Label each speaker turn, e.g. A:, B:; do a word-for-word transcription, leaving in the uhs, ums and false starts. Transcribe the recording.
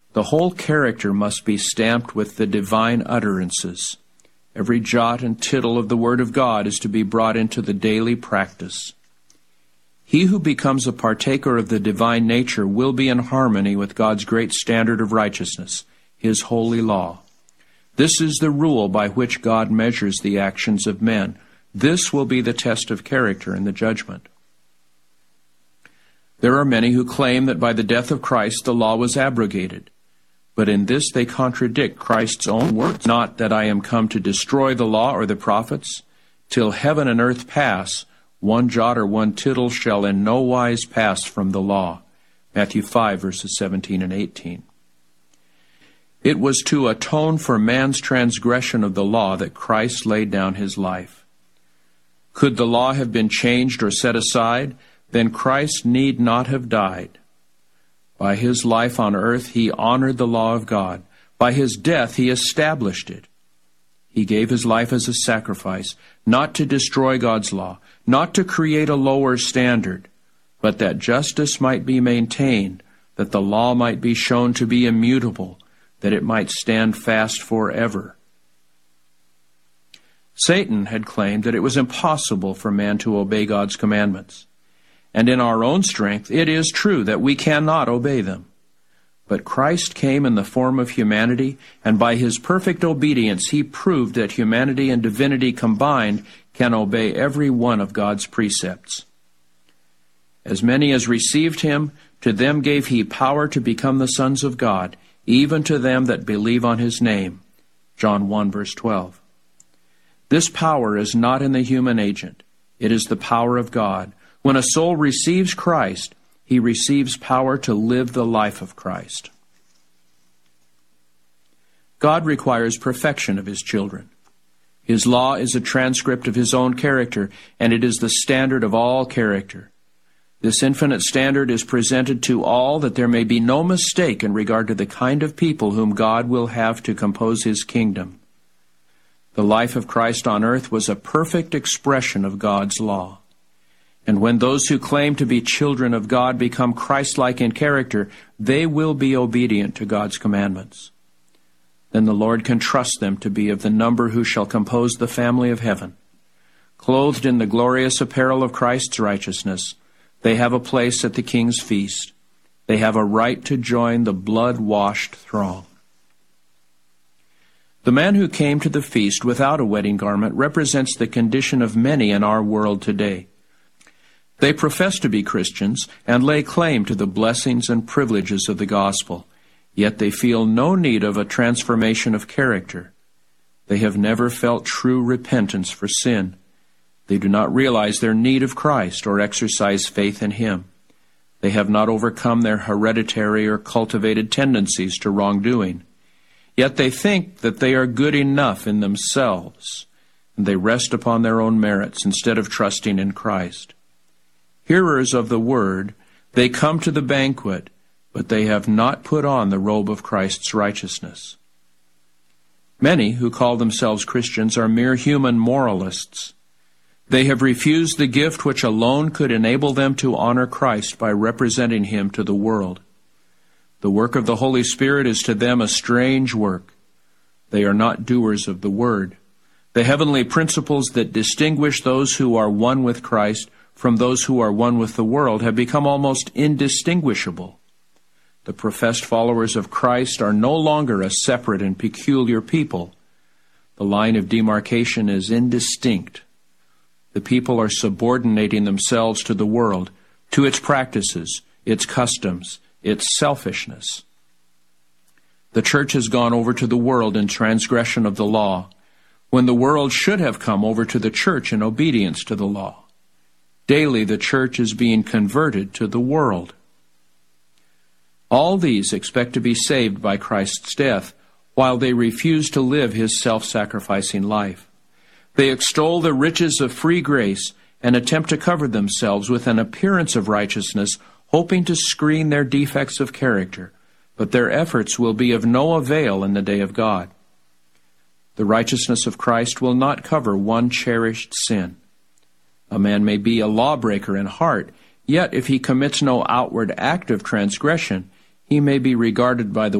A: The whole character must be stamped with the divine utterances. Every jot and tittle of the Word of God is to be brought into the daily practice. He who becomes a partaker of the divine nature will be in harmony with God's great standard of righteousness, His holy law. This is the rule by which God measures the actions of men. This will be the test of character in the judgment. There are many who claim that by the death of Christ the law was abrogated. But in this they contradict Christ's own words, not that I am come to destroy the law or the prophets. Till heaven and earth pass, one jot or one tittle shall in no wise pass from the law. Matthew five, verses seventeen and eighteen. It was to atone for man's transgression of the law that Christ laid down His life. Could the law have been changed or set aside, then Christ need not have died. By His life on earth, He honored the law of God. By His death, He established it. He gave His life as a sacrifice, not to destroy God's law, not to create a lower standard, but that justice might be maintained, that the law might be shown to be immutable, that it might stand fast forever. Satan had claimed that it was impossible for man to obey God's commandments. And in our own strength, it is true that we cannot obey them. But Christ came in the form of humanity, and by His perfect obedience He proved that humanity and divinity combined can obey every one of God's precepts. As many as received Him, to them gave He power to become the sons of God, even to them that believe on His name. John one, verse twelve. This power is not in the human agent. It is the power of God. When a soul receives Christ, he receives power to live the life of Christ. God requires perfection of His children. His law is a transcript of His own character, and it is the standard of all character. This infinite standard is presented to all that there may be no mistake in regard to the kind of people whom God will have to compose His kingdom. The life of Christ on earth was a perfect expression of God's law. And when those who claim to be children of God become Christ-like in character, they will be obedient to God's commandments. Then the Lord can trust them to be of the number who shall compose the family of heaven. Clothed in the glorious apparel of Christ's righteousness, they have a place at the King's feast. They have a right to join the blood-washed throng. The man who came to the feast without a wedding garment represents the condition of many in our world today. They profess to be Christians and lay claim to the blessings and privileges of the gospel, yet they feel no need of a transformation of character. They have never felt true repentance for sin. They do not realize their need of Christ or exercise faith in Him. They have not overcome their hereditary or cultivated tendencies to wrongdoing. Yet they think that they are good enough in themselves, and they rest upon their own merits instead of trusting in Christ. Hearers of the word, they come to the banquet, but they have not put on the robe of Christ's righteousness. Many who call themselves Christians are mere human moralists. They have refused the gift which alone could enable them to honor Christ by representing Him to the world. The work of the Holy Spirit is to them a strange work. They are not doers of the word. The heavenly principles that distinguish those who are one with Christ from those who are one with the world have become almost indistinguishable. The professed followers of Christ are no longer a separate and peculiar people. The line of demarcation is indistinct. The people are subordinating themselves to the world, to its practices, its customs, its selfishness. The church has gone over to the world in transgression of the law, when the world should have come over to the church in obedience to the law. Daily the church is being converted to the world. All these expect to be saved by Christ's death, while they refuse to live His self-sacrificing life. They extol the riches of free grace and attempt to cover themselves with an appearance of righteousness, hoping to screen their defects of character, but their efforts will be of no avail in the day of God. The righteousness of Christ will not cover one cherished sin. A man may be a lawbreaker in heart, yet if he commits no outward act of transgression, he may be regarded by the